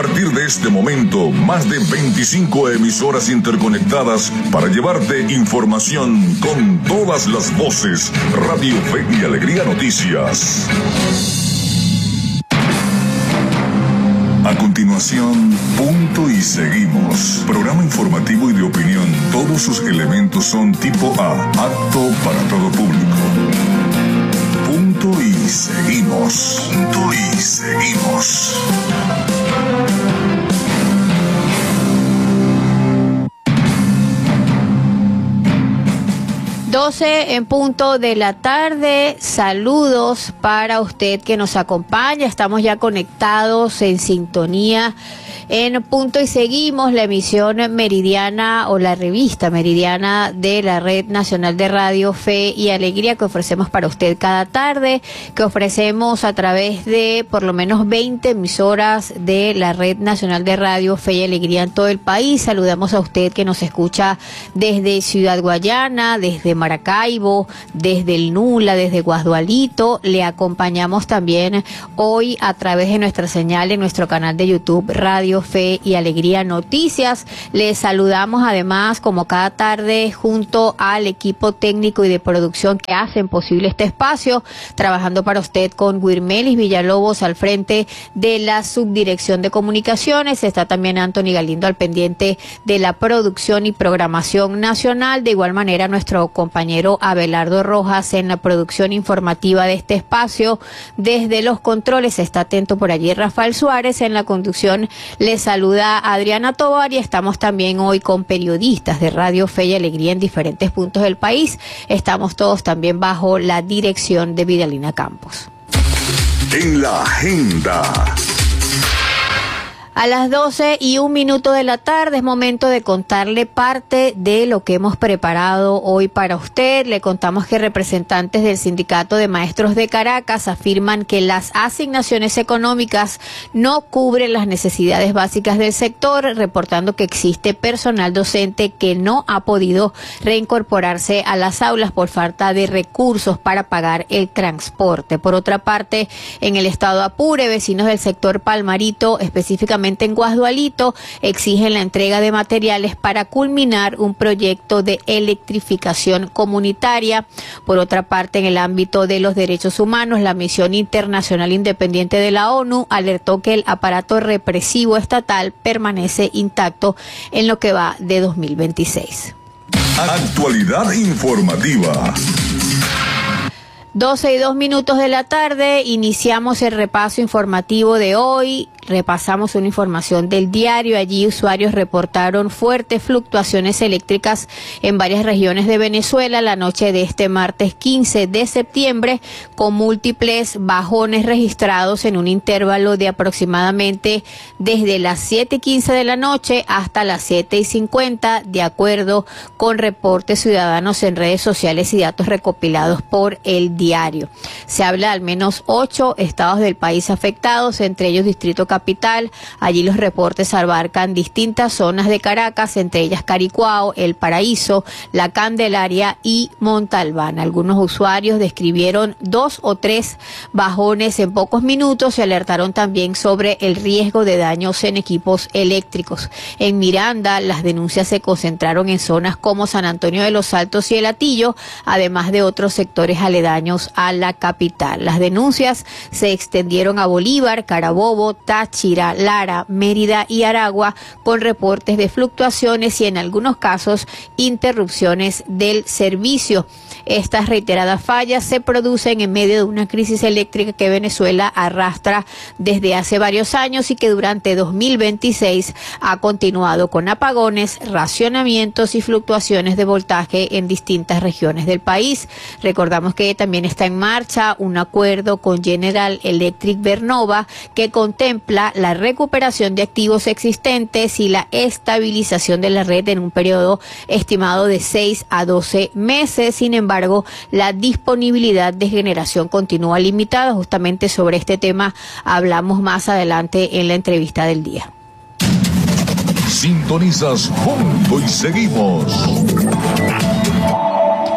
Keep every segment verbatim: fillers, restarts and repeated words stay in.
partir de este momento, más de veinticinco emisoras interconectadas para llevarte información con todas las voces. Radio Fe y Alegría Noticias. A continuación, Punto y Seguimos. Programa informativo y de opinión. Todos sus elementos son tipo A, apto para todo público. Punto y Seguimos. Punto y Seguimos. doce en punto de la tarde. Saludos para usted que nos acompaña. Estamos ya conectados en sintonía en Punto y Seguimos, la emisión meridiana o la revista meridiana de la Red Nacional de Radio Fe y Alegría que ofrecemos para usted cada tarde, que ofrecemos a través de por lo menos veinte emisoras de la Red Nacional de Radio Fe y Alegría en todo el país. Saludamos a usted que nos escucha desde Ciudad Guayana, desde Maracaibo, desde el Nula, desde Guasdualito. Le acompañamos también hoy a través de nuestra señal en nuestro canal de YouTube Radio Fe y Alegría Noticias. Les saludamos además como cada tarde junto al equipo técnico y de producción que hacen posible este espacio, trabajando para usted con Guirmelis Villalobos al frente de la Subdirección de Comunicaciones. Está también Anthony Galindo al pendiente de la producción y programación nacional. De igual manera nuestro compañero Abelardo Rojas en la producción informativa de este espacio. Desde los controles está atento por allí Rafael Suárez. En la conducción les saluda Adriana Tovar y estamos también hoy con periodistas de Radio Fe y Alegría en diferentes puntos del país. Estamos todos también bajo la dirección de Vidalina Campos. En la agenda. A las doce y un minuto de la tarde es momento de contarle parte de lo que hemos preparado hoy para usted. Le contamos que representantes del Sindicato de Maestros de Caracas afirman que las asignaciones económicas no cubren las necesidades básicas del sector, reportando que existe personal docente que no ha podido reincorporarse a las aulas por falta de recursos para pagar el transporte. Por otra parte, en el estado Apure, vecinos del sector Palmarito, específicamente en Guasdualito, exigen la entrega de materiales para culminar un proyecto de electrificación comunitaria. Por otra parte, en el ámbito de los derechos humanos, la Misión Internacional Independiente de la ONU alertó que el aparato represivo estatal permanece intacto en lo que va de dos mil veintiséis. Actualidad informativa. doce y dos minutos de la tarde, iniciamos el repaso informativo de hoy. Repasamos una información del diario. Allí usuarios reportaron fuertes fluctuaciones eléctricas en varias regiones de Venezuela la noche de este martes quince de septiembre, con múltiples bajones registrados en un intervalo de aproximadamente desde las siete y quince de la noche hasta las siete y cincuenta, de acuerdo con reportes ciudadanos en redes sociales y datos recopilados por el diario. Se habla de al menos ocho estados del país afectados, entre ellos Distrito Capital. Allí los reportes abarcan distintas zonas de Caracas, entre ellas Caricuao, El Paraíso, La Candelaria y Montalbán. Algunos usuarios describieron dos o tres bajones en pocos minutos y alertaron también sobre el riesgo de daños en equipos eléctricos. En Miranda, las denuncias se concentraron en zonas como San Antonio de los Altos y El Hatillo, además de otros sectores aledaños a la capital. Las denuncias se extendieron a Bolívar, Carabobo, Táchira, Lara, Mérida y Aragua, con reportes de fluctuaciones y en algunos casos interrupciones del servicio. Estas reiteradas fallas se producen en medio de una crisis eléctrica que Venezuela arrastra desde hace varios años y que durante dos mil veintiséis ha continuado con apagones, racionamientos y fluctuaciones de voltaje en distintas regiones del país. Recordamos que también está en marcha un acuerdo con General Electric Vernova que contempla la recuperación de activos existentes y la estabilización de la red en un periodo estimado de seis a doce meses. Sin embargo, la disponibilidad de generación continúa limitada. Justamente sobre este tema hablamos más adelante en la entrevista del día. Sintonizas Punto y Seguimos.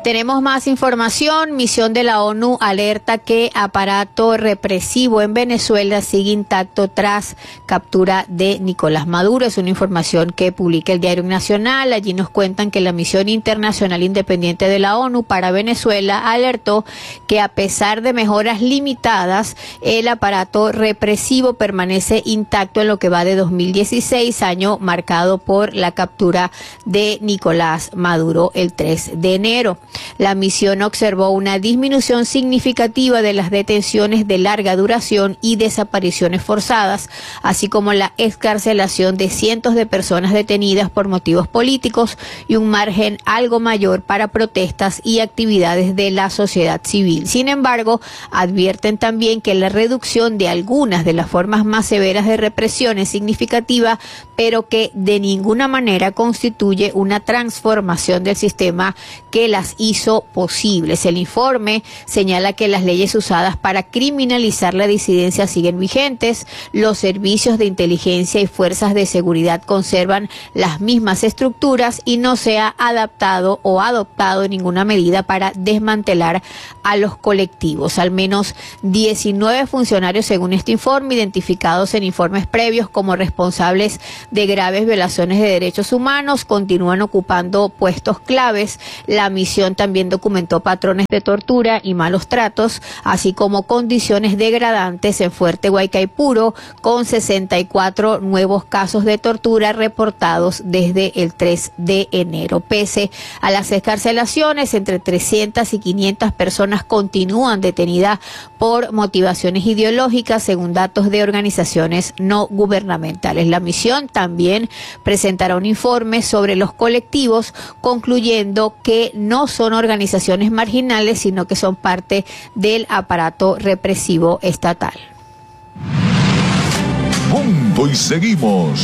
Tenemos más información. Misión de la ONU alerta que aparato represivo en Venezuela sigue intacto tras captura de Nicolás Maduro. Es una información que publica el Diario Nacional. Allí nos cuentan que la Misión Internacional Independiente de la ONU para Venezuela alertó que a pesar de mejoras limitadas, el aparato represivo permanece intacto en lo que va de dos mil dieciséis, año marcado por la captura de Nicolás Maduro el tres de enero. La misión observó una disminución significativa de las detenciones de larga duración y desapariciones forzadas, así como la excarcelación de cientos de personas detenidas por motivos políticos y un margen algo mayor para protestas y actividades de la sociedad civil. Sin embargo, advierten también que la reducción de algunas de las formas más severas de represión es significativa, pero que de ninguna manera constituye una transformación del sistema que las hizo posibles. El informe señala que las leyes usadas para criminalizar la disidencia siguen vigentes, los servicios de inteligencia y fuerzas de seguridad conservan las mismas estructuras y no se ha adaptado o adoptado ninguna medida para desmantelar a los colectivos. Al menos diecinueve funcionarios, según este informe, identificados en informes previos como responsables de graves violaciones de derechos humanos, continúan ocupando puestos claves. La misión también documentó patrones de tortura y malos tratos, así como condiciones degradantes en Fuerte Guaycaipuro, con sesenta y cuatro nuevos casos de tortura reportados desde el tres de enero. Pese a las excarcelaciones, entre trescientas y quinientas personas continúan detenidas por motivaciones ideológicas, según datos de organizaciones no gubernamentales. La misión también presentará un informe sobre los colectivos, concluyendo que no son organizaciones marginales, sino que son parte del aparato represivo estatal. Punto y seguimos.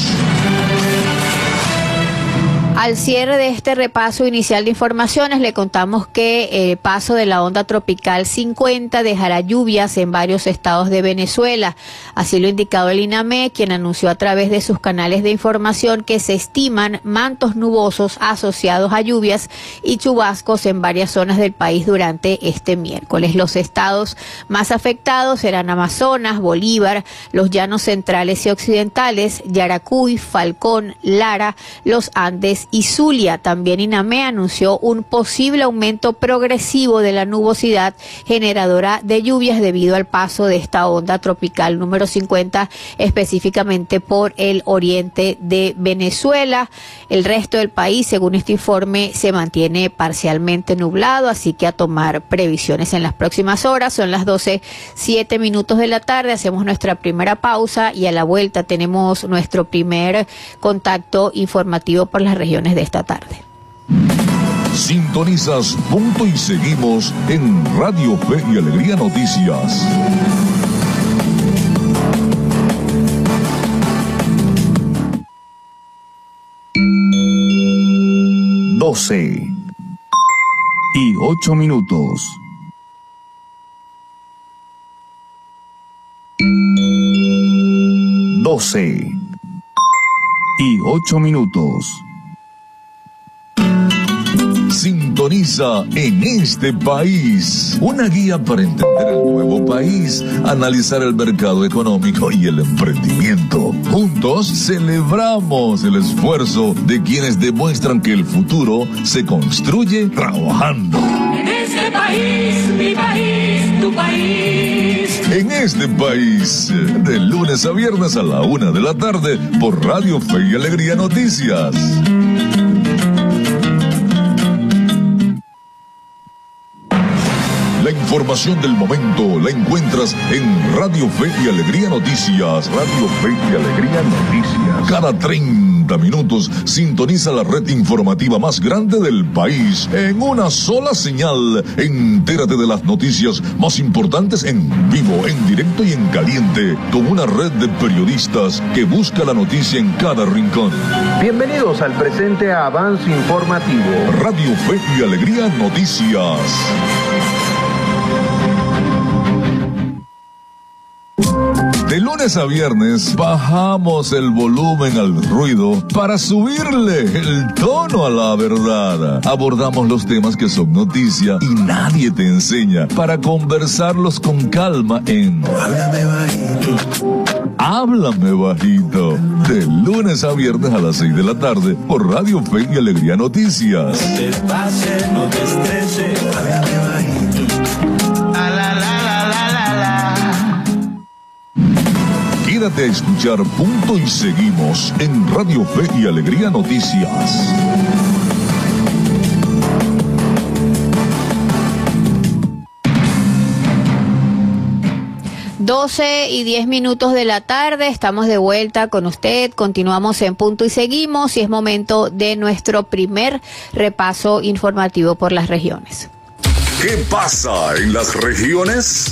Al cierre de este repaso inicial de informaciones, le contamos que el paso de la onda tropical cincuenta dejará lluvias en varios estados de Venezuela. Así lo ha indicado el INAME, quien anunció a través de sus canales de información que se estiman mantos nubosos asociados a lluvias y chubascos en varias zonas del país durante este miércoles. Los estados más afectados serán Amazonas, Bolívar, los llanos centrales y occidentales, Yaracuy, Falcón, Lara, los Andes y Zulia. También INAME anunció un posible aumento progresivo de la nubosidad generadora de lluvias debido al paso de esta onda tropical número cincuenta, específicamente por el oriente de Venezuela. El resto del país, según este informe, se mantiene parcialmente nublado, así que a tomar previsiones en las próximas horas. Son las doce, siete minutos de la tarde, hacemos nuestra primera pausa y a la vuelta tenemos nuestro primer contacto informativo por las regiones de esta tarde. Sintonizas Punto y Seguimos en Radio Fe y Alegría Noticias. doce y ocho minutos. doce y ocho minutos. Sintoniza En Este País, una guía para entender el nuevo país, analizar el mercado económico y el emprendimiento. Juntos celebramos el esfuerzo de quienes demuestran que el futuro se construye trabajando. En este país, mi país, tu país. En Este País, de lunes a viernes a la una de la tarde por Radio Fe y Alegría Noticias. La información del momento la encuentras en Radio Fe y Alegría Noticias. Radio Fe y Alegría Noticias. Cada treinta minutos sintoniza la red informativa más grande del país en una sola señal. Entérate de las noticias más importantes en vivo, en directo y en caliente, con una red de periodistas que busca la noticia en cada rincón. Bienvenidos al presente avance informativo. Radio Fe y Alegría Noticias. De lunes a viernes bajamos el volumen al ruido para subirle el tono a la verdad. Abordamos los temas que son noticia y nadie te enseña para conversarlos con calma en Háblame Bajito. Háblame Bajito. De lunes a viernes a las seis de la tarde por Radio Fe y Alegría Noticias. No te pases, no te estreses, háblame bajito. La, la, la, la, la, la. Quédate a escuchar Punto y Seguimos en Radio Fe y Alegría Noticias. doce y diez minutos de la tarde, estamos de vuelta con usted, continuamos en Punto y Seguimos y es momento de nuestro primer repaso informativo por las regiones. ¿Qué pasa en las regiones?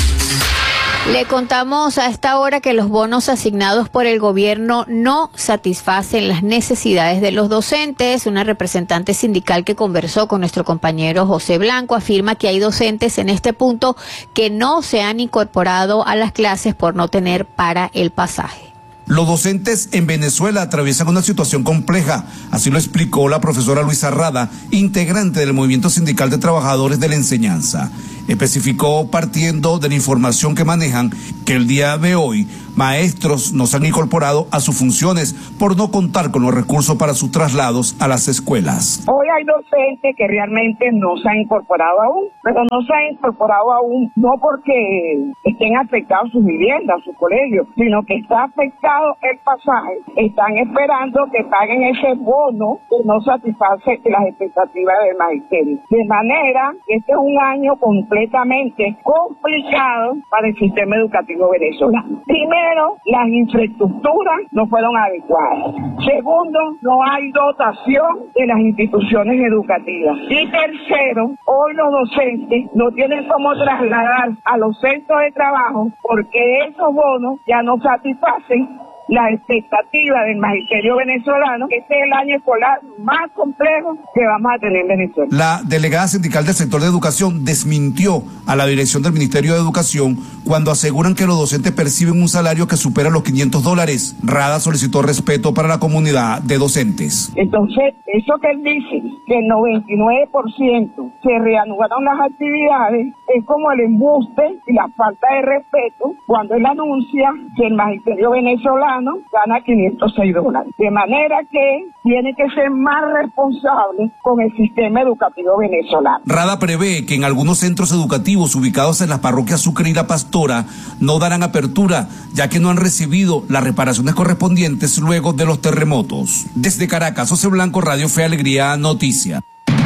Le contamos a esta hora que los bonos asignados por el gobierno no satisfacen las necesidades de los docentes. Una representante sindical que conversó con nuestro compañero José Blanco afirma que hay docentes en este punto que no se han incorporado a las clases por no tener para el pasaje. Los docentes en Venezuela atraviesan una situación compleja, así lo explicó la profesora Luisa Rada, integrante del Movimiento Sindical de Trabajadores de la Enseñanza. Especificó, partiendo de la información que manejan, que el día de hoy maestros no se han incorporado a sus funciones por no contar con los recursos para sus traslados a las escuelas. Hoy hay docentes que realmente no se han incorporado aún, pero no se han incorporado aún no porque estén afectados sus viviendas, sus colegios, sino que está afectado el pasaje. Están esperando que paguen ese bono que no satisface las expectativas del magisterio. De manera que este es un año completamente complicado para el sistema educativo venezolano. Primero, las infraestructuras no fueron adecuadas. Segundo, no hay dotación de las instituciones educativas. Y tercero, hoy los docentes no tienen cómo trasladar a los centros de trabajo porque esos bonos ya no satisfacen la expectativa del magisterio venezolano, que este es el año escolar más complejo que vamos a tener en Venezuela. La delegada sindical del sector de educación desmintió a la dirección del Ministerio de Educación cuando aseguran que los docentes perciben un salario que supera los quinientos dólares. Rada solicitó respeto para la comunidad de docentes. Entonces, eso que él dice, que el noventa y nueve por ciento se reanudaron las actividades, es como el embuste y la falta de respeto cuando él anuncia que el magisterio venezolano gana quinientos seis dólares. De manera que tiene que ser más responsable con el sistema educativo venezolano. Rada prevé que en algunos centros educativos ubicados en las parroquias Sucre y La Pastora no darán apertura, ya que no han recibido las reparaciones correspondientes luego de los terremotos. Desde Caracas, José Blanco, Radio Fe Alegría Noticia.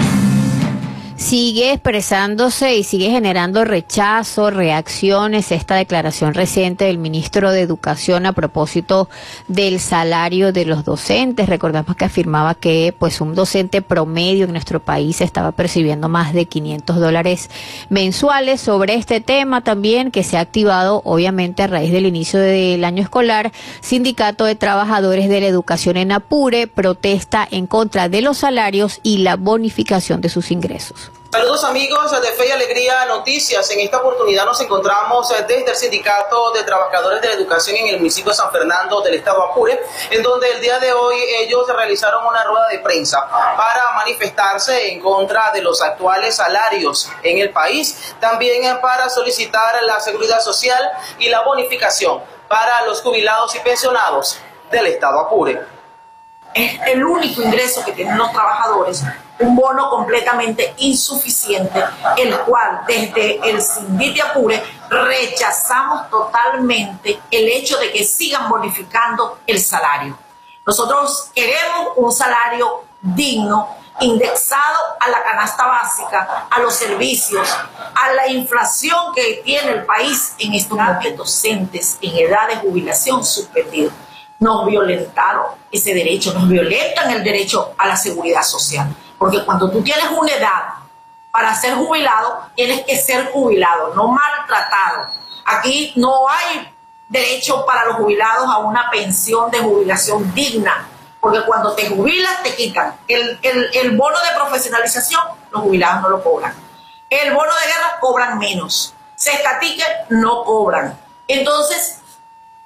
Sigue expresándose y sigue generando rechazo, reacciones esta declaración reciente del ministro de Educación a propósito del salario de los docentes. Recordamos que afirmaba que pues un docente promedio en nuestro país estaba percibiendo más de quinientos dólares mensuales. Sobre este tema también, que se ha activado obviamente a raíz del inicio del año escolar, Sindicato de Trabajadores de la Educación en Apure protesta en contra de los salarios y la bonificación de sus ingresos. Saludos amigos de Fe y Alegría Noticias. En esta oportunidad nos encontramos desde el Sindicato de Trabajadores de la Educación en el municipio de San Fernando del estado Apure, en donde el día de hoy ellos realizaron una rueda de prensa para manifestarse en contra de los actuales salarios en el país, también para solicitar la seguridad social y la bonificación para los jubilados y pensionados del estado Apure. Es el único ingreso que tienen los trabajadores, un bono completamente insuficiente, el cual desde el Sindit de Apure rechazamos totalmente el hecho de que sigan bonificando el salario. Nosotros queremos un salario digno, indexado a la canasta básica, a los servicios, a la inflación que tiene el país en estos momentos. Docentes en edad de jubilación suspendidos. Nos violentaron ese derecho, nos violentan el derecho a la seguridad social. Porque cuando tú tienes una edad para ser jubilado, tienes que ser jubilado, no maltratado. Aquí no hay derecho para los jubilados a una pensión de jubilación digna, porque cuando te jubilas te quitan. El, el, el bono de profesionalización, los jubilados no lo cobran. El bono de guerra cobran menos. Se escatique, no cobran. Entonces,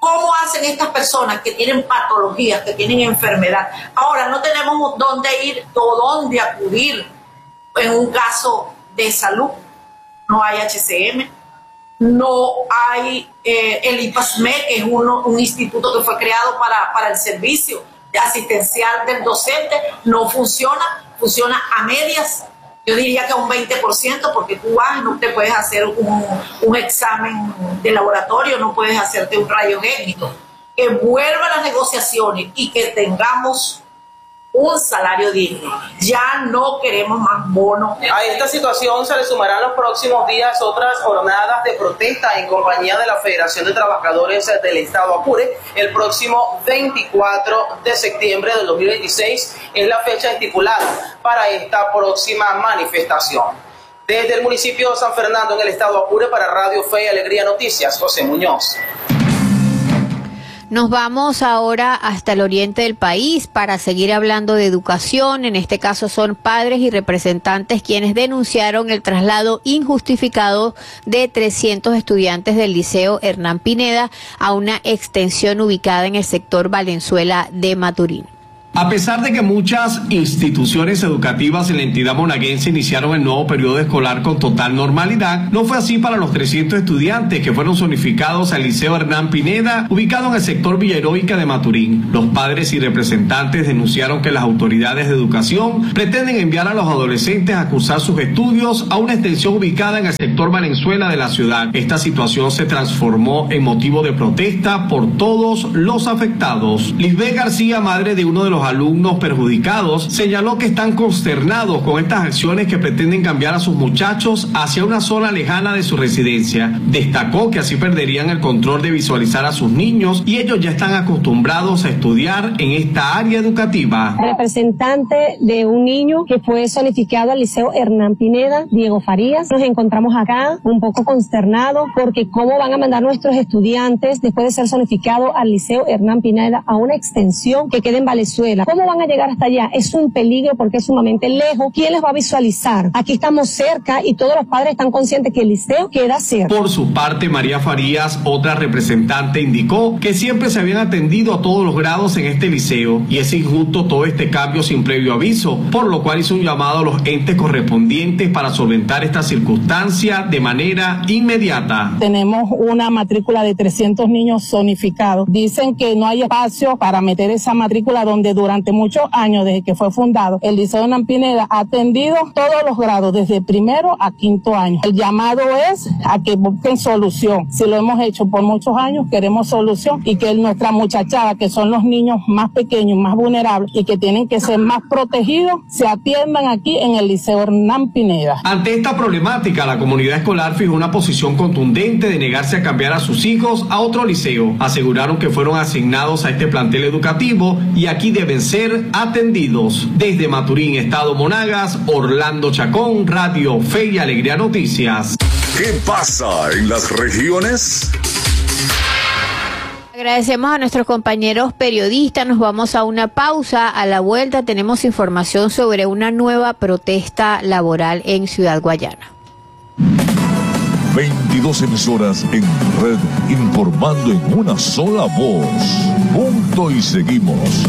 hacen estas personas que tienen patologías, que tienen enfermedad? Ahora no tenemos dónde ir o dónde acudir en un caso de salud. No hay H C M, no hay eh, el I P A S M E, que es uno, un instituto que fue creado para, para el servicio asistencial del docente. No funciona, funciona a medias. Yo diría que a un veinte por ciento, porque tú vas, no te puedes hacer un, un examen de laboratorio, no puedes hacerte un rayo génico. Que vuelvan las negociaciones y que tengamos un salario digno. Ya no queremos más bonos. A esta situación se le sumarán los próximos días otras jornadas de protesta en compañía de la Federación de Trabajadores del Estado Apure. El próximo veinticuatro de septiembre del dos mil veintiséis es la fecha estipulada para esta próxima manifestación. Desde el municipio de San Fernando, en el Estado Apure, para Radio Fe y Alegría Noticias, José Muñoz. Nos vamos ahora hasta el oriente del país para seguir hablando de educación. En este caso son padres y representantes quienes denunciaron el traslado injustificado de trescientos estudiantes del Liceo Hernán Pineda a una extensión ubicada en el sector Valenzuela de Maturín. A pesar de que muchas instituciones educativas en la entidad monaguense iniciaron el nuevo periodo escolar con total normalidad, no fue así para los trescientos estudiantes que fueron zonificados al Liceo Hernán Pineda, ubicado en el sector Villa Heroica de Maturín. Los padres y representantes denunciaron que las autoridades de educación pretenden enviar a los adolescentes a cursar sus estudios a una extensión ubicada en el sector Valenzuela de la ciudad. Esta situación se transformó en motivo de protesta por todos los afectados. Lisbeth García, madre de uno de los alumnos perjudicados, señaló que están consternados con estas acciones que pretenden cambiar a sus muchachos hacia una zona lejana de su residencia. Destacó que así perderían el control de visualizar a sus niños y ellos ya están acostumbrados a estudiar en esta área educativa. Representante de un niño que fue zonificado al Liceo Hernán Pineda, Diego Farías, nos encontramos acá un poco consternados porque cómo van a mandar nuestros estudiantes después de ser zonificados al Liceo Hernán Pineda a una extensión que quede en Valenzuela. ¿Cómo van a llegar hasta allá? Es un peligro porque es sumamente lejos. ¿Quién les va a visualizar? Aquí estamos cerca y todos los padres están conscientes que el liceo queda cerca. Por su parte, María Farías, otra representante, indicó que siempre se habían atendido a todos los grados en este liceo y es injusto todo este cambio sin previo aviso, por lo cual hizo un llamado a los entes correspondientes para solventar esta circunstancia de manera inmediata. Tenemos una matrícula de trescientos niños zonificados. Dicen que no hay espacio para meter esa matrícula donde durante muchos años, desde que fue fundado, el Liceo Hernán Pineda ha atendido todos los grados, desde primero a quinto año. El llamado es a que busquen solución. Si lo hemos hecho por muchos años, queremos solución y que nuestra muchachada, que son los niños más pequeños, más vulnerables y que tienen que ser más protegidos, se atiendan aquí en el Liceo Hernán Pineda. Ante esta problemática, la comunidad escolar fijó una posición contundente de negarse a cambiar a sus hijos a otro liceo. Aseguraron que fueron asignados a este plantel educativo y aquí deben ser atendidos. Desde Maturín, Estado Monagas, Orlando Chacón, Radio Fe y Alegría Noticias. ¿Qué pasa en las regiones? Agradecemos a nuestros compañeros periodistas. Nos vamos a una pausa. A la vuelta tenemos información sobre una nueva protesta laboral en Ciudad Guayana. veintidós emisoras en red informando en una sola voz. Punto y seguimos.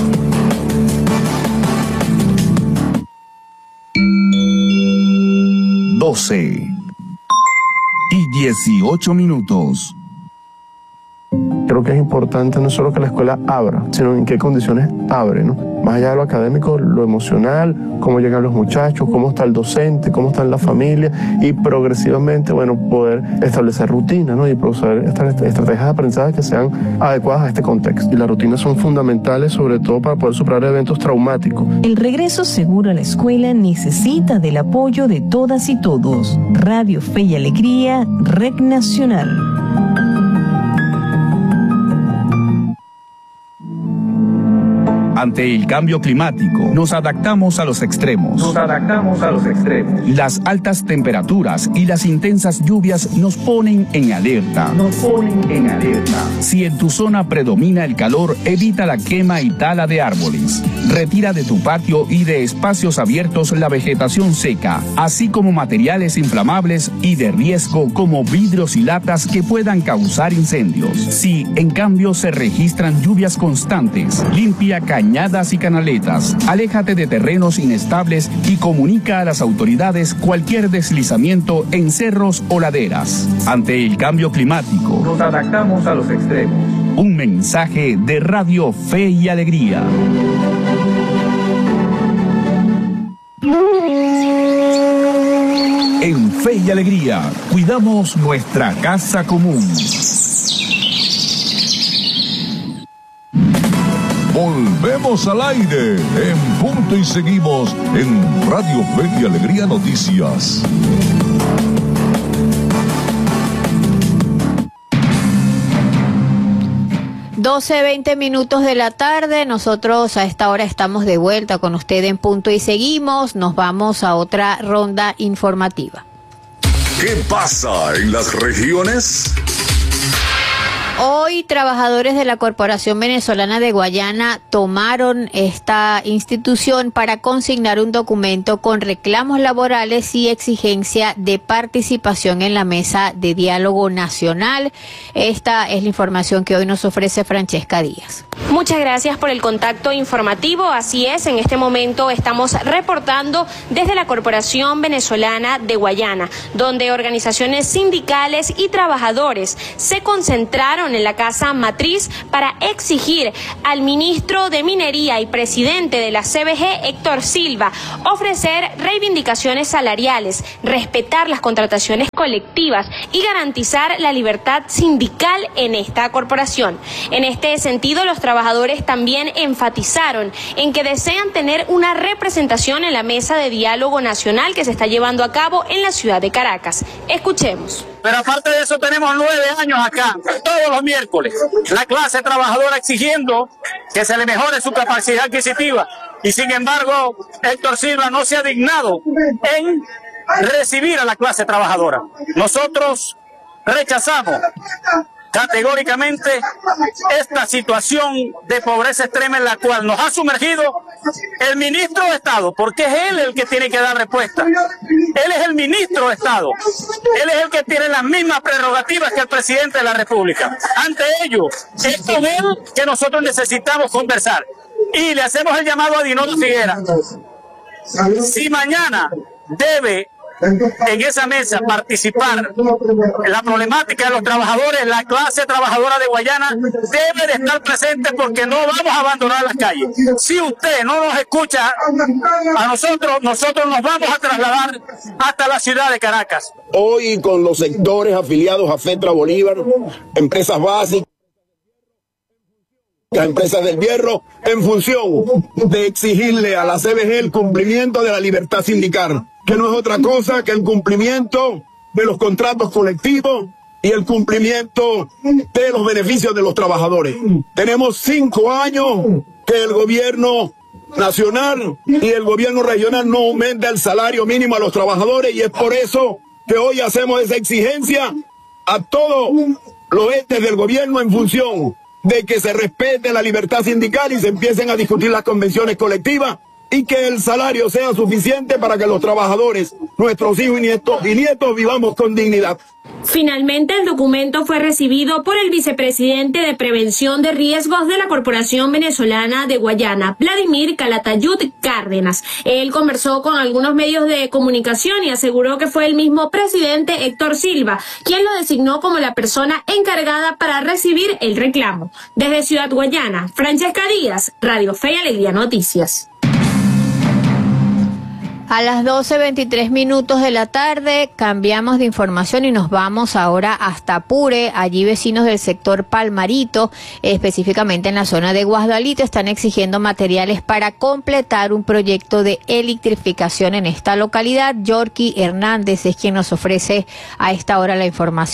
doce y dieciocho minutos. Creo que es importante no solo que la escuela abra, sino en qué condiciones abre, ¿no? Más allá de lo académico, lo emocional, cómo llegan los muchachos, cómo está el docente, cómo está la familia y progresivamente, bueno, poder establecer rutinas, ¿no? Y proceder estas estrategias de aprendizaje que sean adecuadas a este contexto. Y las rutinas son fundamentales, sobre todo para poder superar eventos traumáticos. El regreso seguro a la escuela necesita del apoyo de todas y todos. Radio Fe y Alegría, Red Nacional. A Ante el cambio climático, nos adaptamos a los extremos. Nos adaptamos a los extremos. Las altas temperaturas y las intensas lluvias nos ponen en alerta. Nos ponen en alerta. Si en tu zona predomina el calor, evita la quema y tala de árboles. Retira de tu patio y de espacios abiertos la vegetación seca, así como materiales inflamables y de riesgo como vidrios y latas que puedan causar incendios. Si, en cambio, se registran lluvias constantes, limpia cañadas y canaletas, aléjate de terrenos inestables y comunica a las autoridades cualquier deslizamiento en cerros o laderas. Ante el cambio climático, nos adaptamos a los extremos. Un mensaje de Radio Fe y Alegría. En Fe y Alegría, cuidamos nuestra casa común. Volvemos al aire en punto y seguimos en Radio Fe y Alegría Noticias. doce veinte minutos de la tarde, nosotros a esta hora estamos de vuelta con usted en Punto y Seguimos, nos vamos a otra ronda informativa. ¿Qué pasa en las regiones? Hoy trabajadores de la Corporación Venezolana de Guayana tomaron esta institución para consignar un documento con reclamos laborales y exigencia de participación en la mesa de diálogo nacional. Esta es la información que hoy nos ofrece Francesca Díaz. Muchas gracias por el contacto informativo. Así es, en este momento estamos reportando desde la Corporación Venezolana de Guayana, donde organizaciones sindicales y trabajadores se concentraron en la Casa Matriz para exigir al ministro de Minería y presidente de la C B G, Héctor Silva, ofrecer reivindicaciones salariales, respetar las contrataciones colectivas y garantizar la libertad sindical en esta corporación. En este sentido, los trabajadores también enfatizaron en que desean tener una representación en la mesa de diálogo nacional que se está llevando a cabo en la ciudad de Caracas. Escuchemos. Pero aparte de eso tenemos nueve años acá, todos los miércoles, la clase trabajadora exigiendo que se le mejore su capacidad adquisitiva. Y sin embargo, Héctor Silva no se ha dignado en recibir a la clase trabajadora. Nosotros rechazamos categóricamente esta situación de pobreza extrema en la cual nos ha sumergido el ministro de Estado, porque es él el que tiene que dar respuesta. Él es el ministro de Estado. Él es el que tiene las mismas prerrogativas que el presidente de la República. Ante ello, es con él que nosotros necesitamos conversar. Y le hacemos el llamado a Dinoro Figuera. Si mañana debe en esa mesa participar en la problemática de los trabajadores, la clase trabajadora de Guayana debe de estar presente porque no vamos a abandonar las calles. Si usted no nos escucha a nosotros, nosotros nos vamos a trasladar hasta la ciudad de Caracas. Hoy con los sectores afiliados a FETRA Bolívar, empresas básicas, empresas del hierro, en función de exigirle a la C B G el cumplimiento de la libertad sindical, que no es otra cosa que el cumplimiento de los contratos colectivos y el cumplimiento de los beneficios de los trabajadores. Tenemos cinco años que el gobierno nacional y el gobierno regional no aumenta el salario mínimo a los trabajadores, y es por eso que hoy hacemos esa exigencia a todos los entes del gobierno en función de que se respete la libertad sindical y se empiecen a discutir las convenciones colectivas y que el salario sea suficiente para que los trabajadores, nuestros hijos y nietos, y nietos vivamos con dignidad. Finalmente, el documento fue recibido por el vicepresidente de Prevención de Riesgos de la Corporación Venezolana de Guayana, Vladimir Calatayud Cárdenas. Él conversó con algunos medios de comunicación y aseguró que fue el mismo presidente Héctor Silva quien lo designó como la persona encargada para recibir el reclamo. Desde Ciudad Guayana, Francesca Díaz, Radio Fe y Alegría Noticias. A las doce veintitrés minutos de la tarde cambiamos de información y nos vamos ahora hasta Apure. Allí vecinos del sector Palmarito, específicamente en la zona de Guasdualito, están exigiendo materiales para completar un proyecto de electrificación en esta localidad. Yorky Hernández es quien nos ofrece a esta hora la información.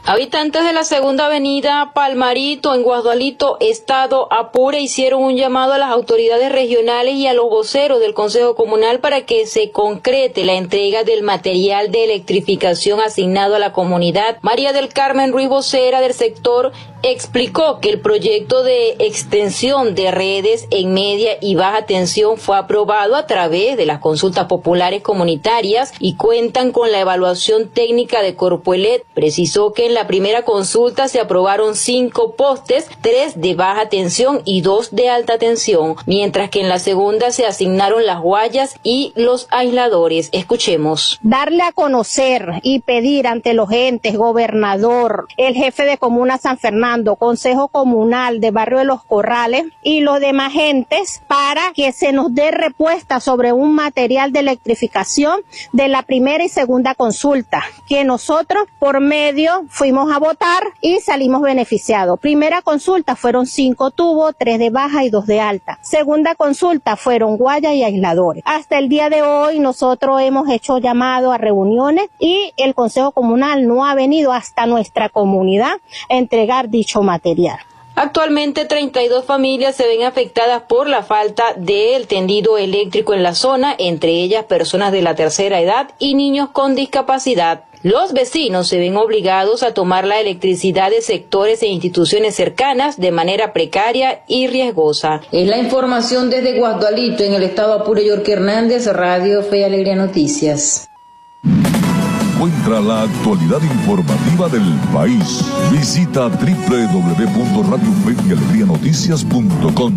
Habitantes de la segunda avenida Palmarito en Guasdualito, estado Apure, hicieron un llamado a las autoridades regionales y a los voceros del Consejo Comunal para que se concrete la entrega del material de electrificación asignado a la comunidad. María del Carmen Ruiz, vocera del sector, explicó que el proyecto de extensión de redes en media y baja tensión fue aprobado a través de las consultas populares comunitarias y cuentan con la evaluación técnica de Corpoelet. Precisó que en la primera consulta se aprobaron cinco postes, tres de baja tensión y dos de alta tensión, mientras que en la segunda se asignaron las guayas y los aisladores. Escuchemos. Darle a conocer y pedir ante los entes, gobernador, el jefe de comuna San Fernando, Consejo Comunal de Barrio de los Corrales y los demás entes para que se nos dé respuesta sobre un material de electrificación de la primera y segunda consulta, que nosotros por medio fuimos a votar y salimos beneficiados. Primera consulta fueron cinco tubos, tres de baja y dos de alta. Segunda consulta fueron guayas y aisladores. Hasta el día de hoy nosotros hemos hecho llamado a reuniones y el Consejo Comunal no ha venido hasta nuestra comunidad a entregar dicho material. Actualmente treinta y dos familias se ven afectadas por la falta del tendido eléctrico en la zona, entre ellas personas de la tercera edad y niños con discapacidad. Los vecinos se ven obligados a tomar la electricidad de sectores e instituciones cercanas de manera precaria y riesgosa. Es la información desde Guasdualito, en el estado Apure. Yorke Hernández, Radio Fe y Alegría Noticias. Encuentra la actualidad informativa del país. Visita doble u doble u doble u punto radio fe y alegría noticias punto com.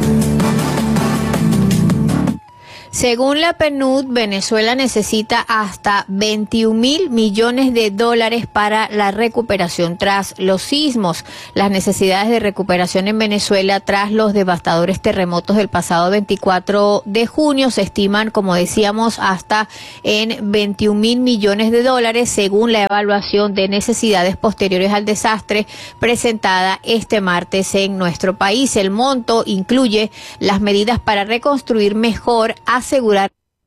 Según la P N U D, Venezuela necesita hasta veintiún mil millones de dólares para la recuperación tras los sismos. Las necesidades de recuperación en Venezuela tras los devastadores terremotos del pasado veinticuatro de junio se estiman, como decíamos, hasta en veintiún mil millones de dólares, según la evaluación de necesidades posteriores al desastre presentada este martes en nuestro país. El monto incluye las medidas para reconstruir mejor, asegurar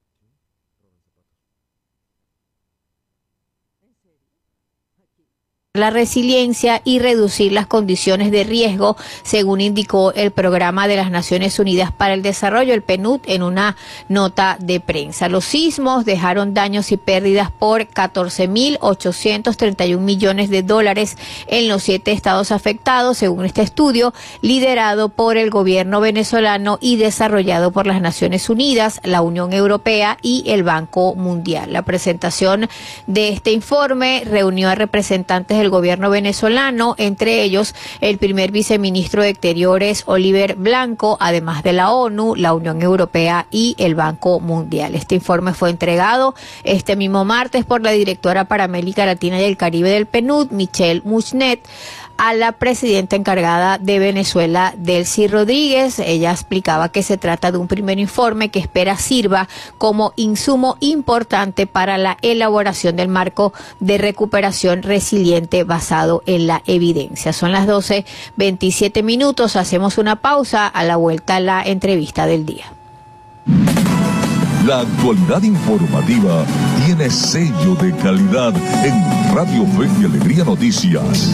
la resiliencia y reducir las condiciones de riesgo, según indicó el Programa de las Naciones Unidas para el Desarrollo, el P N U D, en una nota de prensa. Los sismos dejaron daños y pérdidas por catorce mil ochocientos treinta y un millones de dólares en los siete estados afectados, según este estudio, liderado por el gobierno venezolano y desarrollado por las Naciones Unidas, la Unión Europea y el Banco Mundial. La presentación de este informe reunió a representantes del el gobierno venezolano, entre ellos el primer viceministro de Exteriores, Oliver Blanco, además de la ONU, la Unión Europea y el Banco Mundial. Este informe fue entregado este mismo martes por la directora para América Latina y el Caribe del P N U D, Michelle Muchnet, a la presidenta encargada de Venezuela, Delcy Rodríguez. Ella explicaba que se trata de un primer informe que espera sirva como insumo importante para la elaboración del marco de recuperación resiliente basado en la evidencia. Son las doce veintisiete minutos, hacemos una pausa, a la vuelta a la entrevista del día. La actualidad informativa tiene sello de calidad en Radio Fe y Alegría Noticias.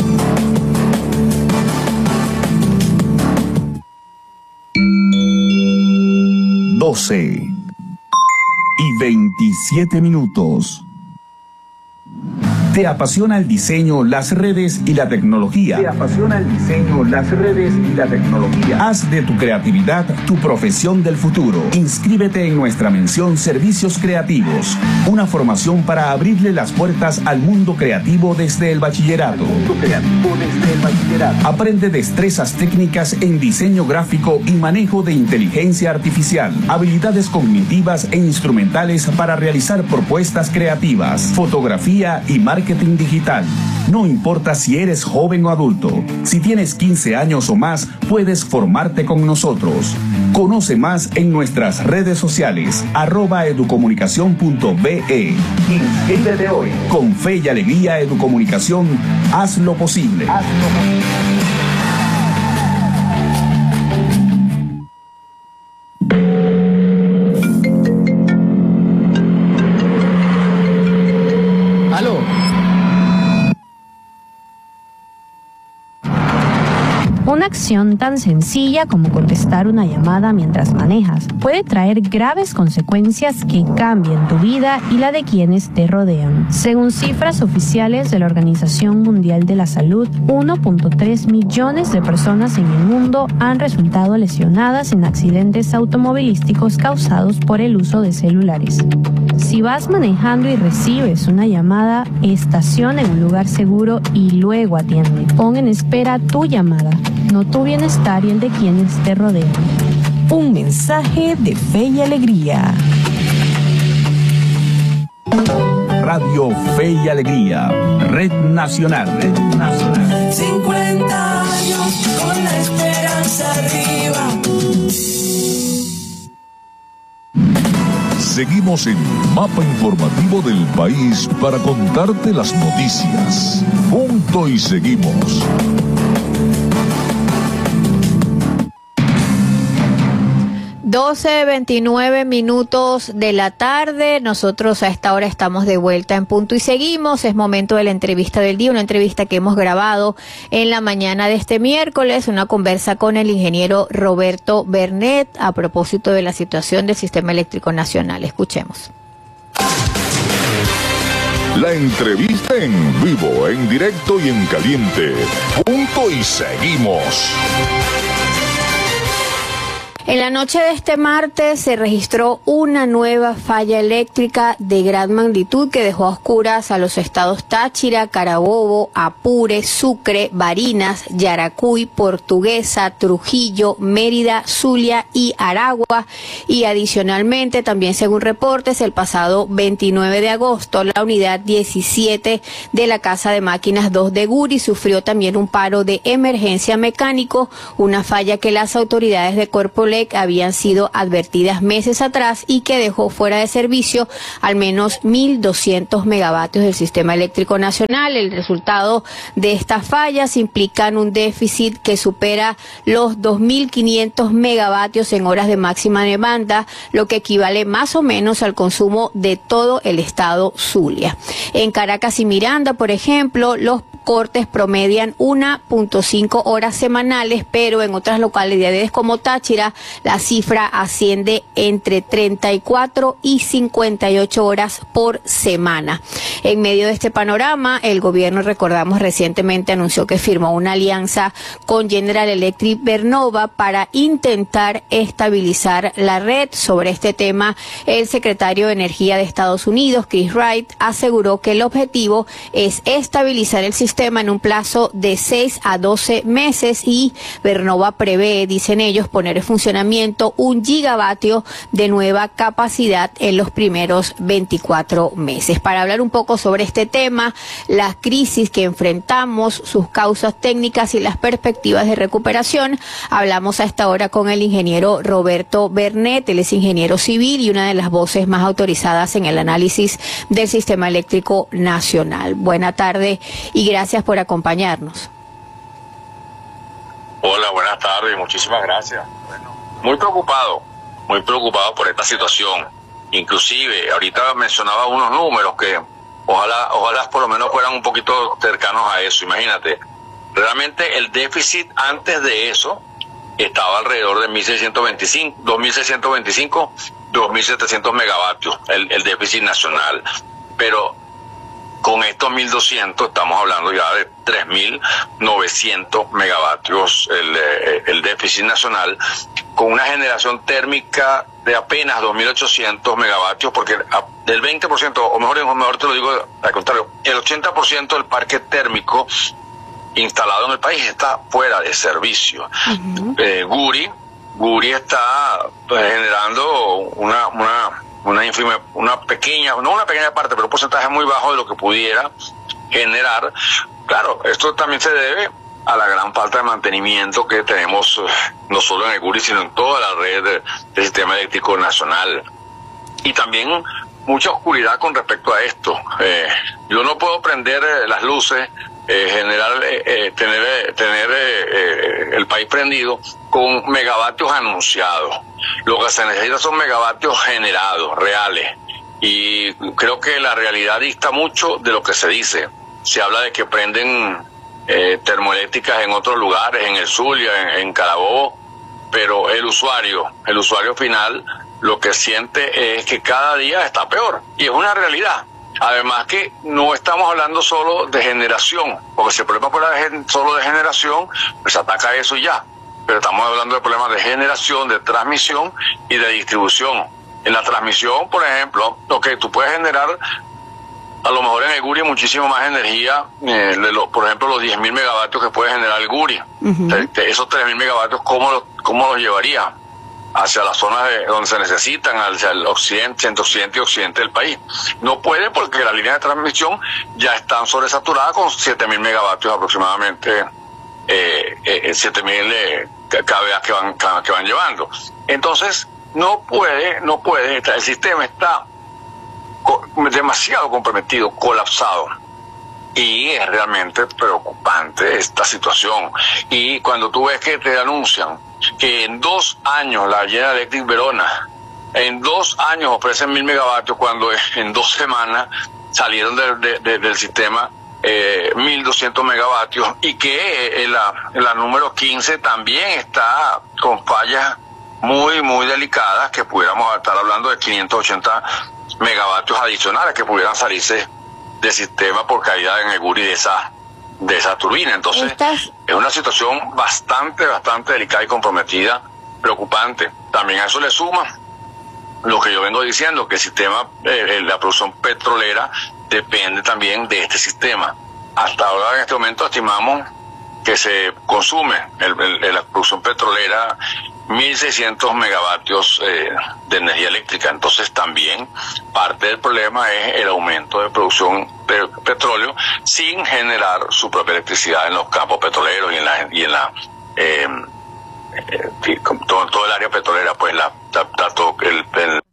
doce y veintisiete minutos. ¿Te apasiona el diseño, las redes y la tecnología? ¿Te apasiona el diseño, las redes y la tecnología? Haz de tu creatividad tu profesión del futuro. Inscríbete en nuestra mención Servicios Creativos, una formación para abrirle las puertas al mundo creativo desde el bachillerato. Mundo creativo desde el bachillerato. Aprende destrezas técnicas en diseño gráfico y manejo de inteligencia artificial, habilidades cognitivas e instrumentales para realizar propuestas creativas, fotografía y marketing Marketing digital. No importa si eres joven o adulto, si tienes quince años o más, puedes formarte con nosotros. Conoce más en nuestras redes sociales, arroba educomunicación punto be. Inscríbete hoy. Con Fe y Alegría Educomunicación, haz lo posible. Haz lo posible. Una acción tan sencilla como contestar una llamada mientras manejas puede traer graves consecuencias que cambien tu vida y la de quienes te rodean. Según cifras oficiales de la Organización Mundial de la Salud, uno punto tres millones de personas en el mundo han resultado lesionadas en accidentes automovilísticos causados por el uso de celulares. Si vas manejando y recibes una llamada, estaciona en un lugar seguro y luego atiende. Pon en espera tu llamada, no tu bienestar y el de quienes te rodean. Un mensaje de Fe y Alegría. Radio Fe y Alegría, Red Nacional. Red Nacional. cincuenta años con la esperanza arriba. Seguimos en Mapa Informativo del País para contarte las noticias. Punto y seguimos. doce veintinueve minutos de la tarde. Nosotros a esta hora estamos de vuelta en Punto y Seguimos. Es momento de la entrevista del día, una entrevista que hemos grabado en la mañana de este miércoles, una conversa con el ingeniero Roberto Bernet a propósito de la situación del Sistema Eléctrico Nacional. Escuchemos. La entrevista en vivo, en directo y en caliente. Punto y Seguimos. En la noche de este martes se registró una nueva falla eléctrica de gran magnitud que dejó a oscuras a los estados Táchira, Carabobo, Apure, Sucre, Barinas, Yaracuy, Portuguesa, Trujillo, Mérida, Zulia y Aragua. Y adicionalmente, también según reportes, el pasado veintinueve de agosto, la unidad diecisiete de la Casa de Máquinas dos de Guri sufrió también un paro de emergencia mecánico, una falla que las autoridades de Corpoelec habían sido advertidas meses atrás y que dejó fuera de servicio al menos mil doscientos megavatios del sistema eléctrico nacional. El resultado de estas fallas implican un déficit que supera los dos mil quinientos megavatios en horas de máxima demanda, lo que equivale más o menos al consumo de todo el estado Zulia. En Caracas y Miranda, por ejemplo, los cortes promedian una punto cinco horas semanales, pero en otras localidades como Táchira la cifra asciende entre treinta y cuatro y cincuenta y ocho horas por semana. En medio de este panorama, el gobierno, recordamos, recientemente anunció que firmó una alianza con General Electric Vernova para intentar estabilizar la red. Sobre este tema, el secretario de Energía de Estados Unidos, Chris Wright, aseguró que el objetivo es estabilizar el sistema en un plazo de seis a doce meses y Vernova prevé, dicen ellos, poner en funcionamiento un gigavatio de nueva capacidad en los primeros veinticuatro meses. Para hablar un poco sobre este tema, la crisis que enfrentamos, sus causas técnicas y las perspectivas de recuperación, hablamos a esta hora con el ingeniero Roberto Bernet. Él es ingeniero civil y una de las voces más autorizadas en el análisis del sistema eléctrico nacional. Buena tarde y gracias por acompañarnos. Hola, buenas tardes, muchísimas gracias. Bueno, muy preocupado, muy preocupado por esta situación. Inclusive, ahorita mencionaba unos números que ojalá, ojalá por lo menos fueran un poquito cercanos a eso. Imagínate, realmente el déficit antes de eso estaba alrededor de mil seiscientos veinticinco, dos mil seiscientos veinticinco, dos mil setecientos megavatios, el, el déficit nacional. Pero con estos mil doscientos estamos hablando ya de tres mil novecientos megavatios el, el déficit nacional, con una generación térmica de apenas dos mil ochocientos megavatios, porque del veinte por ciento, o mejor, o mejor te lo digo al contrario, el ochenta por ciento del parque térmico instalado en el país está fuera de servicio. Uh-huh. eh, Guri, Guri está pues, generando una... una una ínfima, una pequeña, no una pequeña parte, pero un porcentaje muy bajo de lo que pudiera generar. Claro, esto también se debe a la gran falta de mantenimiento que tenemos, no solo en el Guri, sino en toda la red de, del sistema eléctrico nacional. Y también mucha oscuridad con respecto a esto. Eh, yo no puedo prender eh, las luces, eh, generar, eh, eh, tener, eh, tener eh, eh, el país prendido con megavatios anunciados. Lo que se necesita son megavatios generados, reales. Y creo que la realidad dista mucho de lo que se dice. Se habla de que prenden eh, termoeléctricas en otros lugares, en el Zulia, en, en Carabobo, pero el usuario, el usuario final, lo que siente es que cada día está peor, y es una realidad. Además que no estamos hablando solo de generación, porque si el problema fuera de, solo de generación, pues ataca eso y ya. Pero estamos hablando de problemas de generación, de transmisión y de distribución. En la transmisión, por ejemplo, ok, tú puedes generar, a lo mejor en el Guri, muchísimo más energía, eh, de lo, por ejemplo, los diez mil megavatios que puede generar el Guri. Uh-huh. de, de esos tres mil megavatios, ¿cómo los, cómo los llevaría hacia las zonas de, donde se necesitan, hacia el occidente, centro occidente y occidente del país? No puede, porque las líneas de transmisión ya están sobresaturadas con siete mil megavatios aproximadamente, eh, eh, siete mil eh, K V A que van, que van llevando. Entonces, no puede, no puede, el sistema está demasiado comprometido, colapsado. Y es realmente preocupante esta situación. Y cuando tú ves que te anuncian que en dos años la General Electric Verona, en dos años ofrecen mil megavatios, cuando en dos semanas salieron de, de, de, del sistema eh, mil doscientos megavatios, y que en la, en la número quince también está con fallas muy, muy delicadas, que pudiéramos estar hablando de quinientos ochenta megavatios adicionales que pudieran salirse del sistema por caída en el Guri de esa, de esa turbina. Entonces, ¿Estás? es una situación bastante, bastante delicada y comprometida, preocupante. También a eso le suma lo que yo vengo diciendo, que el sistema, eh, la producción petrolera depende también de este sistema. Hasta ahora, en este momento, estimamos que se consume el, el, la producción petrolera mil seiscientos megavatios eh, de energía eléctrica. Entonces también parte del problema es el aumento de producción de petróleo sin generar su propia electricidad en los campos petroleros y en la y en la eh, eh, todo, todo el área petrolera, pues la, la, la todo el, el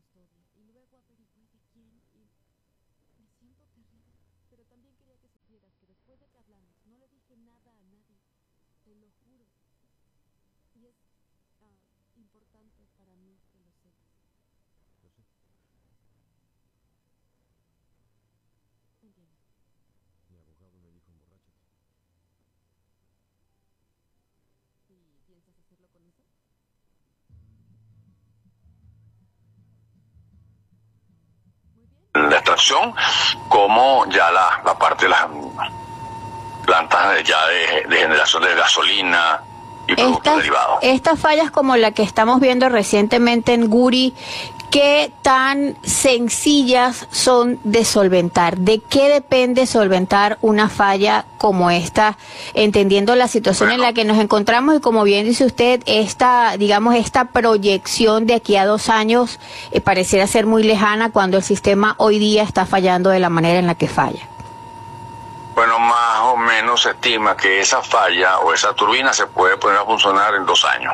la extracción, como ya la, la parte de las plantas ya de, de generación de gasolina y productos estas, derivados. Estas fallas como la que estamos viendo recientemente en Guri, ¿qué tan sencillas son de solventar? ¿De qué depende solventar una falla como esta, entendiendo la situación bueno. en la que nos encontramos? Y como bien dice usted, esta, digamos, esta proyección de aquí a dos años eh, pareciera ser muy lejana, cuando el sistema hoy día está fallando de la manera en la que falla. Bueno, más o menos se estima que esa falla o esa turbina se puede poner a funcionar en dos años,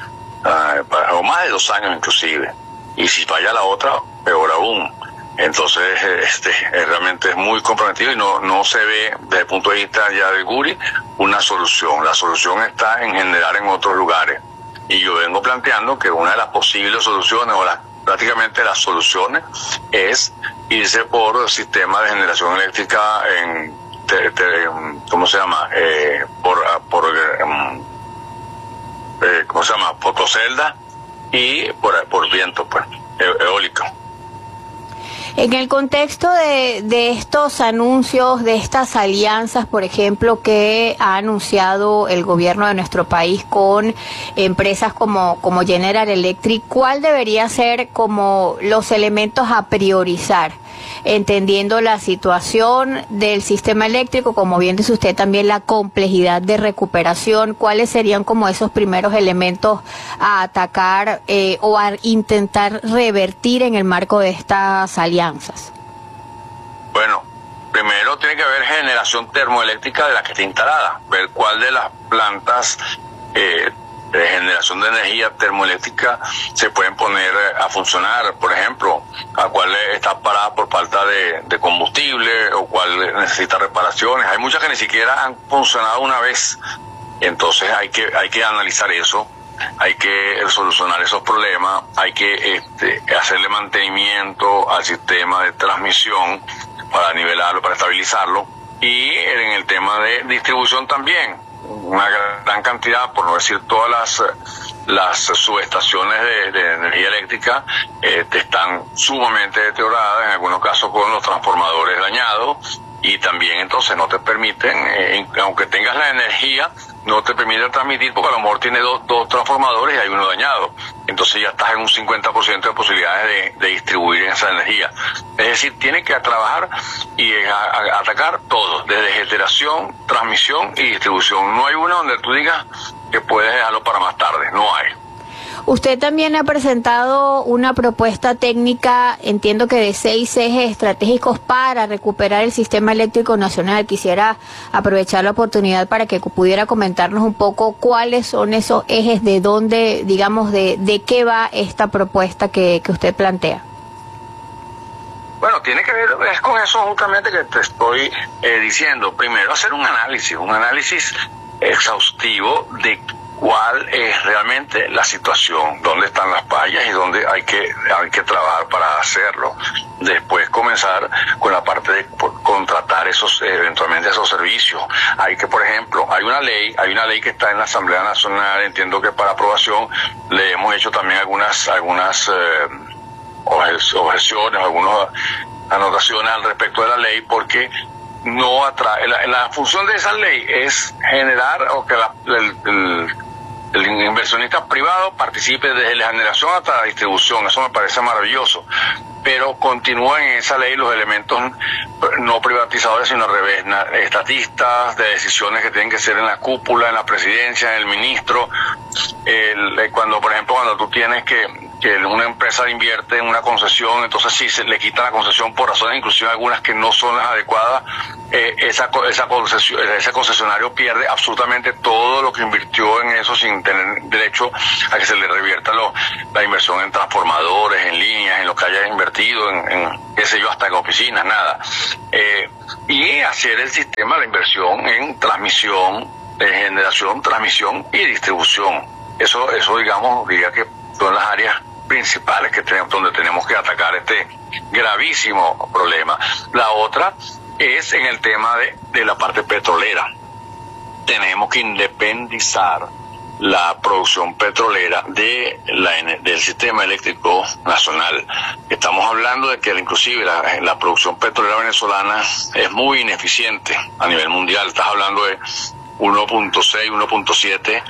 uh, o más de dos años inclusive. Y si falla la otra, peor aún. Entonces, este, realmente es muy comprometido y no, no se ve, desde el punto de vista ya del Guri, una solución. La solución está en generar en otros lugares. Y yo vengo planteando que una de las posibles soluciones, o la, prácticamente las soluciones, es irse por sistemas de generación eléctrica en, te, te, ¿cómo se llama? Eh, por, por um, eh, ¿cómo se llama? Fotocelda. Y por, por viento, pues, eólico. En el contexto de, de estos anuncios, de estas alianzas, por ejemplo, que ha anunciado el gobierno de nuestro país con empresas como, como General Electric, ¿cuál debería ser como los elementos a priorizar? Entendiendo la situación del sistema eléctrico, como bien dice usted, también la complejidad de recuperación, ¿cuáles serían como esos primeros elementos a atacar eh, o a intentar revertir en el marco de estas alianzas? Bueno, primero tiene que haber generación termoeléctrica de la que está instalada, ver cuál de las plantas eh, de generación de energía termoeléctrica se pueden poner a funcionar, por ejemplo, a cuál está parada por falta de, de combustible o cuál necesita reparaciones. Hay muchas que ni siquiera han funcionado una vez, entonces hay que hay que analizar eso, hay que solucionar esos problemas, hay que este, hacerle mantenimiento al sistema de transmisión para nivelarlo, para estabilizarlo, y en el tema de distribución también, una gran cantidad, por no decir todas las las subestaciones de, de energía eléctrica eh, están sumamente deterioradas, en algunos casos con los transformadores dañados, y también entonces no te permiten, eh, aunque tengas la energía, no te permiten transmitir porque a lo mejor tiene dos, dos transformadores y hay uno dañado. Entonces ya estás en un cincuenta por ciento de posibilidades de, de distribuir esa energía. Es decir, tiene que trabajar y a, a, atacar todo, desde generación, transmisión y distribución. No hay una donde tú digas que puedes dejarlo para más tarde, no hay. Usted también ha presentado una propuesta técnica, entiendo que de seis ejes estratégicos para recuperar el sistema eléctrico nacional. Quisiera aprovechar la oportunidad para que pudiera comentarnos un poco cuáles son esos ejes, de dónde, digamos, de, de qué va esta propuesta que, que usted plantea. Bueno, tiene que ver es con eso justamente que te estoy eh, diciendo. Primero, hacer un análisis, un análisis exhaustivo de cuál es realmente la situación, dónde están las fallas y dónde hay que hay que trabajar para hacerlo. Después comenzar con la parte de contratar esos eventualmente esos servicios. Hay que, por ejemplo, hay una ley, hay una ley que está en la Asamblea Nacional, entiendo que para aprobación le hemos hecho también algunas algunas eh, objeciones, algunas anotaciones al respecto de la ley, porque no atrae, la, la función de esa ley es generar o que la, el, el el inversionista privado participe desde la generación hasta la distribución. Eso me parece maravilloso, pero continúan en esa ley los elementos no privatizadores, sino al revés, estatistas de decisiones que tienen que ser en la cúpula, en la presidencia, en el ministro. El, cuando, por ejemplo, cuando tú tienes que que una empresa invierte en una concesión, entonces sí se le quita la concesión por razones inclusive algunas que no son las adecuadas, eh, esa, esa concesión, ese concesionario pierde absolutamente todo lo que invirtió en eso sin tener derecho a que se le revierta lo, la inversión en transformadores, en líneas, en lo que haya invertido, en, en qué sé yo, hasta en oficinas, nada. Eh, y hacer el sistema de inversión en transmisión, en generación, transmisión y distribución. Eso, eso digamos, diría que son las áreas principales que tenemos, donde tenemos que atacar este gravísimo problema. La otra es en el tema de, de la parte petrolera. Tenemos que independizar la producción petrolera de la, del sistema eléctrico nacional. Estamos hablando de que inclusive la, la producción petrolera venezolana es muy ineficiente a nivel mundial. Estás hablando de uno punto seis, uno punto siete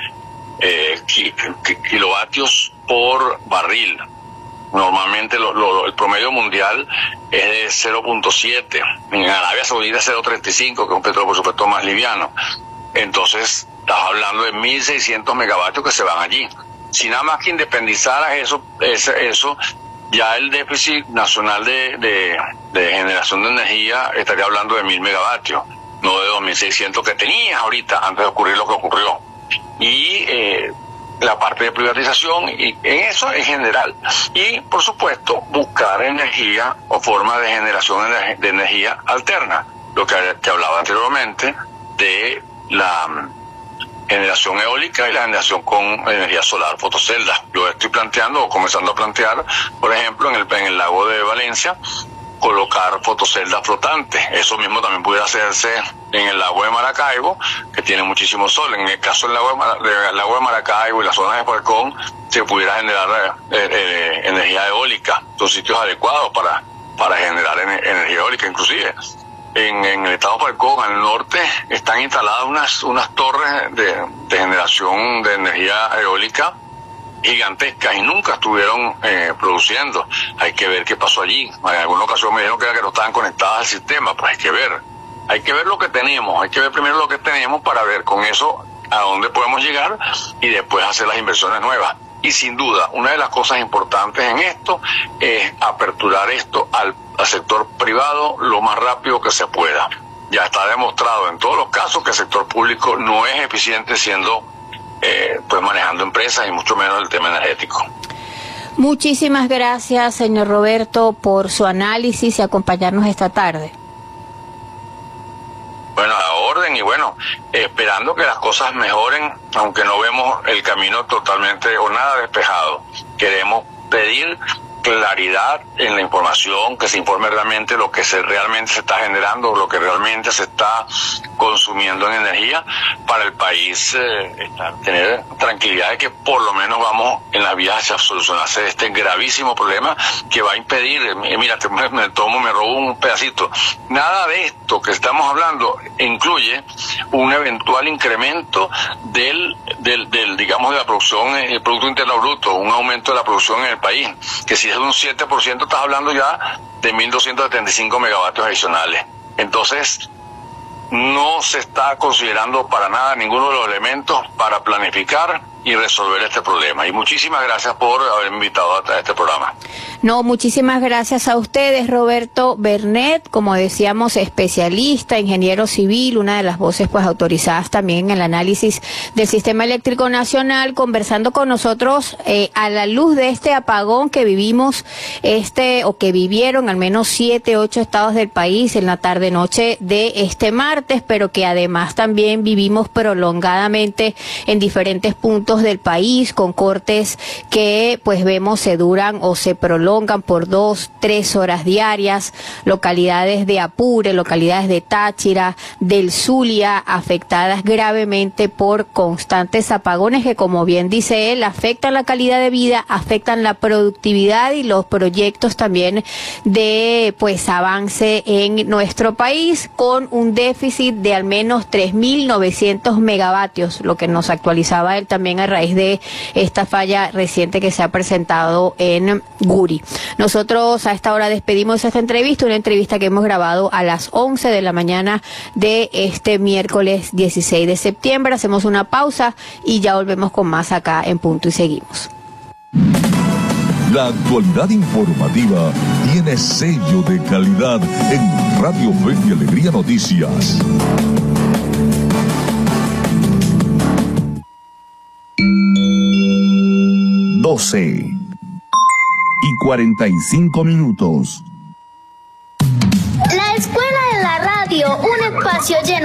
eh, ki, ki, kilovatios por barril. Normalmente lo, lo, el promedio mundial es de cero punto siete. En Arabia Saudita es cero punto treinta y cinco, que es un petróleo por supuesto más liviano. Entonces estás hablando de mil seiscientos megavatios que se van allí. Si nada más que independizaras eso, eso, eso ya el déficit nacional de, de, de generación de energía estaría hablando de mil megavatios, no de dos mil seiscientos que tenías ahorita antes de ocurrir lo que ocurrió. Y eh, la parte de privatización y en eso en general. Y por supuesto buscar energía o forma de generación de energía alterna, lo que te hablaba anteriormente de la generación eólica y la generación con energía solar, fotoceldas. Yo estoy planteando o comenzando a plantear, por ejemplo, en el, en el lago de Valencia, colocar fotoceldas flotantes. Eso mismo también pudiera hacerse en el lago de Maracaibo, que tiene muchísimo sol. En el caso del lago de, Mar del lago de Maracaibo y las zonas de Falcón, se pudiera generar eh, eh, energía eólica. Son sitios adecuados para, para generar en energía eólica. Inclusive en, en el estado de Falcón, al norte, están instaladas unas, unas torres de, de generación de energía eólica gigantescas y nunca estuvieron eh, produciendo. Hay que ver qué pasó allí. En alguna ocasión me dijeron que, era que no estaban conectadas al sistema, pues hay que ver. Hay que ver lo que tenemos, hay que ver primero lo que tenemos para ver con eso a dónde podemos llegar y después hacer las inversiones nuevas. Y sin duda, una de las cosas importantes en esto es aperturar esto al, al sector privado lo más rápido que se pueda. Ya está demostrado en todos los casos que el sector público no es eficiente siendo Eh, pues manejando empresas y mucho menos el tema energético. Muchísimas gracias, señor Roberto, por su análisis y acompañarnos esta tarde. Bueno, a la orden y bueno, eh, esperando que las cosas mejoren, aunque no vemos el camino totalmente o nada despejado. Queremos pedir que claridad en la información, que se informe realmente lo que se realmente se está generando, lo que realmente se está consumiendo en energía, para el país eh, estar, tener tranquilidad de que por lo menos vamos en la vía hacia solucionarse este gravísimo problema que va a impedir, eh, mira, te, me, me tomo, me robo un pedacito. Nada de esto que estamos hablando incluye un eventual incremento del, del, del digamos, de la producción, el Producto Interno Bruto, un aumento de la producción en el país, que si es de un siete por ciento estás hablando ya de mil doscientos setenta y cinco megavatios adicionales. Entonces, no se está considerando para nada ninguno de los elementos para planificar y resolver este problema. Y muchísimas gracias por haberme invitado a este programa. No, muchísimas gracias a ustedes, Roberto Bernet, como decíamos, especialista, ingeniero civil, una de las voces pues autorizadas también en el análisis del Sistema Eléctrico Nacional, conversando con nosotros eh, a la luz de este apagón que vivimos, este o que vivieron al menos siete, ocho estados del país en la tarde-noche de este martes, pero que además también vivimos prolongadamente en diferentes puntos del país, con cortes que pues vemos se duran o se prolongan por dos, tres horas diarias, localidades de Apure, localidades de Táchira, del Zulia, afectadas gravemente por constantes apagones que, como bien dice él, afectan la calidad de vida, afectan la productividad y los proyectos también de pues avance en nuestro país, con un déficit de al menos tres mil novecientos megavatios, lo que nos actualizaba él también a raíz de esta falla reciente que se ha presentado en Guri. Nosotros a esta hora despedimos esta entrevista, una entrevista que hemos grabado a las once de la mañana de este miércoles dieciséis de septiembre. Hacemos una pausa y ya volvemos con más acá en Punto y Seguimos. La actualidad informativa tiene sello de calidad en Radio Fe y Alegría Noticias. doce y cuarenta y cinco minutos. La Escuela de la Radio, un espacio lleno